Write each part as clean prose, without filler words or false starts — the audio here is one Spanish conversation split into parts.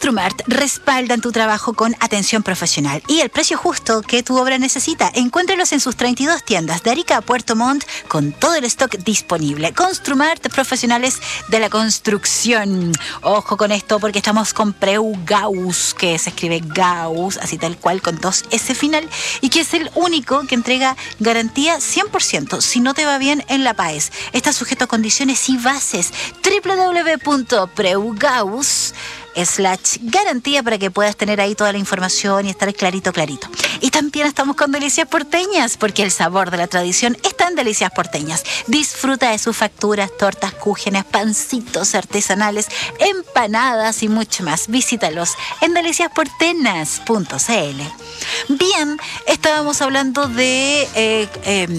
Construmart respaldan tu trabajo con atención profesional y el precio justo que tu obra necesita. Encuéntralos en sus 32 tiendas de Arica a Puerto Montt con todo el stock disponible. Construmart, profesionales de la construcción. Ojo con esto porque estamos con Preu Gauss, que se escribe Gauss, así tal cual, con 2S final, y que es el único que entrega garantía 100% si no te va bien en la PAES. Está sujeto a condiciones y bases. www.preugauss.garantía para que puedas tener ahí toda la información y estar clarito. Y también estamos con Delicias Porteñas, porque el sabor de la tradición está en Delicias Porteñas. Disfruta de sus facturas, tortas, cúgenes, pancitos artesanales, empanadas y mucho más. Visítalos en deliciasportenas.cl. Bien, estábamos hablando de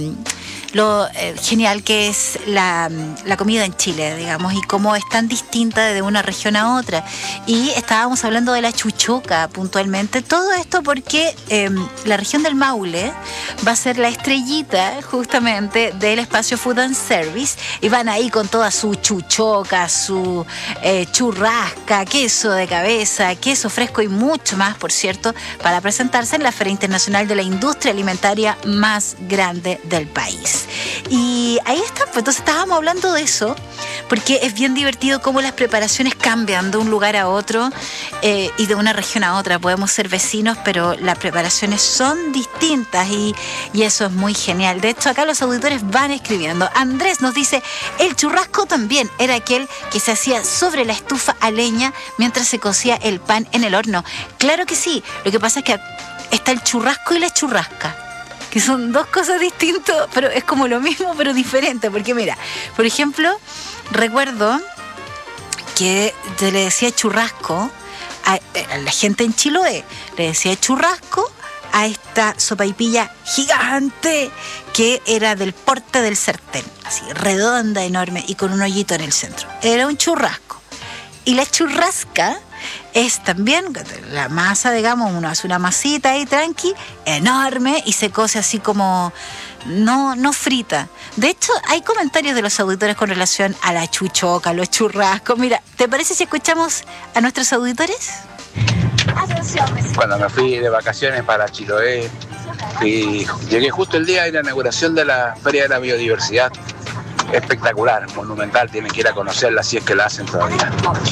lo genial que es la comida en Chile, digamos, y cómo es tan distinta de una región a otra. Y estábamos hablando de la chuchoca puntualmente. Todo esto porque la región del Maule va a ser la estrellita justamente del espacio Food and Service, y van ahí con toda su chuchoca, su churrasca, queso de cabeza, queso fresco y mucho más, por cierto, para presentarse en la Feria Internacional de la Industria Alimentaria más grande del país. Y ahí está, pues entonces estábamos hablando de eso, porque es bien divertido cómo las preparaciones cambian de un lugar a otro y de una región a otra. Podemos ser vecinos, pero las preparaciones son distintas y eso es muy genial. De hecho, acá los auditores van escribiendo. Andrés nos dice, el churrasco también era aquel que se hacía sobre la estufa a leña mientras se cocía el pan en el horno. Claro que sí, lo que pasa es que está el churrasco y la churrasca, que son dos cosas distintas, pero es como lo mismo, pero diferente. Porque mira, por ejemplo, recuerdo que se le decía churrasco a la gente en Chiloé, le decía churrasco a esta sopaipilla gigante que era del porte del sartén, así redonda, enorme y con un hoyito en el centro. Era un churrasco. Y la churrasca es también la masa, digamos, uno hace una masita ahí tranqui, enorme, y se cose así como no frita. De hecho, hay comentarios de los auditores con relación a la chuchoca, a los churrascos. Mira, ¿te parece si escuchamos a nuestros auditores? Cuando me fui de vacaciones para Chiloé, llegué justo el día de la inauguración de la Feria de la Biodiversidad. Espectacular, monumental, tienen que ir a conocerla si es que la hacen todavía.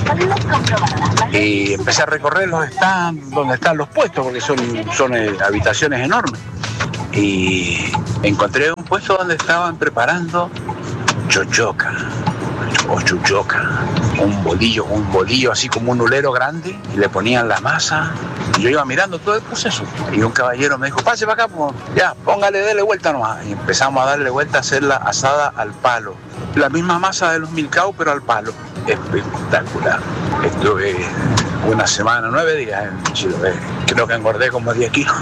Y empecé a recorrer los stands donde están los puestos, porque son habitaciones enormes. Y encontré un puesto donde estaban preparando chochoca o chuchoca, un bolillo así como un hulero grande, y le ponían la masa. Y yo iba mirando todo el proceso, y un caballero me dijo, pase para acá, pues, ya, póngale, dele vuelta nomás. Y empezamos a darle vuelta, a hacerla asada al palo. La misma masa de los milcao, pero al palo. Espectacular. Estuve una semana, 9 días en Chiloé. Creo que engordé como 10 kilos.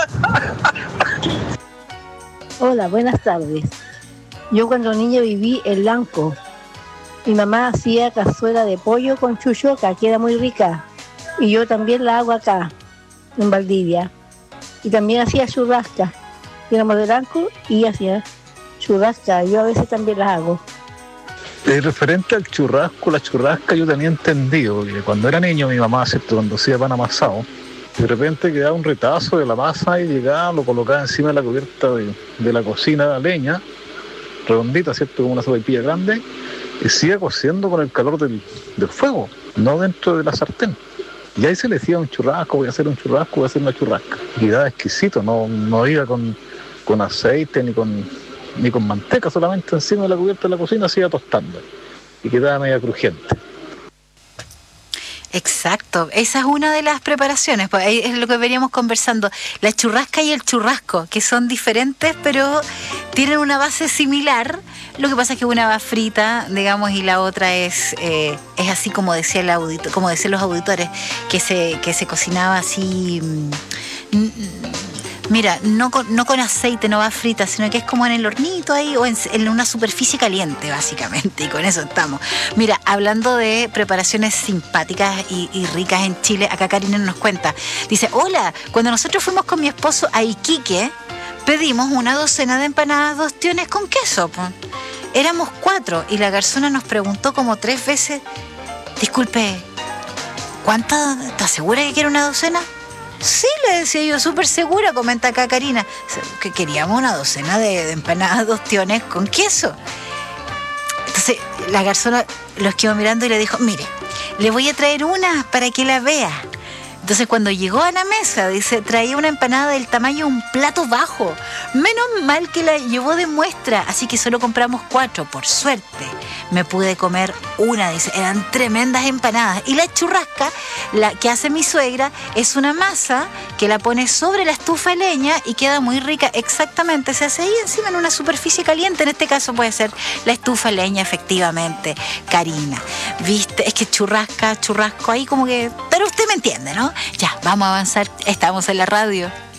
Hola, buenas tardes. Yo cuando niña viví en Lanco. Mi mamá hacía cazuela de pollo con chuchoca, que era muy rica. Y yo también la hago acá, en Valdivia. Y también hacía churrasca. Éramos de Lanco y hacía churrasca. Yo a veces también las hago. Referente al churrasco, la churrasca, yo tenía entendido que cuando era niño mi mamá, ¿cierto?, cuando hacía pan amasado, de repente quedaba un retazo de la masa y llegaba, lo colocaba encima de la cubierta de la cocina a leña, redondita, ¿cierto?, como una sopaipilla grande, y se iba cociendo con el calor del fuego, no dentro de la sartén. Y ahí se le decía un churrasco, voy a hacer un churrasco, voy a hacer una churrasca. Y quedaba exquisito, no iba con aceite ni con manteca, solamente encima de la cubierta de la cocina se iba tostando. Y quedaba media crujiente. Exacto, esa es una de las preparaciones, pues ahí es lo que veníamos conversando, la churrasca y el churrasco, que son diferentes pero tienen una base similar. Lo que pasa es que una va frita, digamos, y la otra es así como decía como decían los auditores, que se cocinaba así. Mira, no con aceite, no va frita, sino que es como en el hornito ahí o en una superficie caliente, básicamente, y con eso estamos. Mira, hablando de preparaciones simpáticas y ricas en Chile, acá Karina nos cuenta, dice, hola, cuando nosotros fuimos con mi esposo a Iquique, pedimos una docena de empanadas de ostiones con queso, pues. Éramos 4 y la garzona nos preguntó como 3 veces, disculpe, ¿cuántas? ¿Estás segura que quiere una docena? Sí, le decía yo, súper segura, comenta acá Karina, que queríamos una docena de empanadas de ostiones con queso. Entonces la garzona los quedó mirando y le dijo, mire, le voy a traer una para que la vea. Entonces cuando llegó a la mesa, dice, traía una empanada del tamaño de un plato bajo. Menos mal que la llevó de muestra, así que solo compramos 4, por suerte. Me pude comer una, dice, eran tremendas empanadas. Y la churrasca, la que hace mi suegra, es una masa que la pone sobre la estufa de leña y queda muy rica. Exactamente, se hace ahí encima en una superficie caliente. En este caso puede ser la estufa de leña, efectivamente, Karina. ¿Viste? Es que churrasco, ahí como que... Pero usted me entiende, ¿no? Ya, vamos a avanzar. Estamos en la radio.